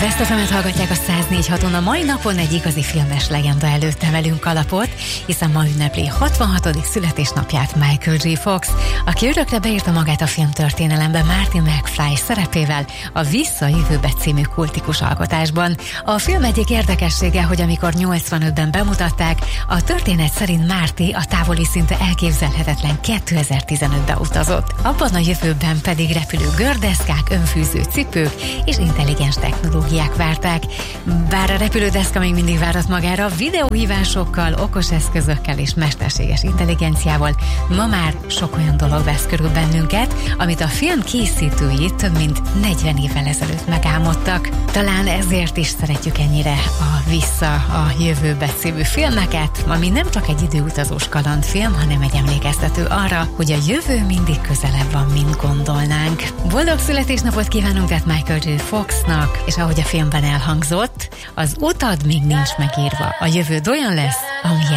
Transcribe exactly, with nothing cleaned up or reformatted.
Best ef emet hallgatják a száz négy haton. A mai napon egy igazi filmes legenda előtt emelünk kalapot, hiszen ma ünnepli hatvonhatodik születésnapját Michael J. Fox, aki örökre beírta magát a filmtörténelembe Marty McFly szerepével a Vissza a jövőbe című kultikus alkotásban. A film egyik érdekessége, hogy amikor nyolcvanötben bemutatták, a történet szerint Marty a távoli szinte elképzelhetetlen kétezer-tizenötbe utazott. Abban a jövőben pedig repülő gördeszkák, önfűző cipők és intelligens technológiák várták. Bár a repülődeszka még mindig várat magára, videóhívásokkal, okos eszközökkel és mesterséges intelligenciával ma már sok olyan dolog vesz körül bennünket, amit a film készítői több mint negyven évvel ezelőtt megálmodtak. Talán ezért is szeretjük ennyire a Vissza a jövőbe című filmeket, ami nem csak egy időutazós kalandfilm, hanem egy emlékeztető arra, hogy a jövő mindig közelebb van, mint gondolnánk. Boldog születésnapot kívánunk tehát Michael J. Foxnak, és ahogy a filmben elhangzott, az utad még nincs megírva, a jövőd olyan lesz, amilyen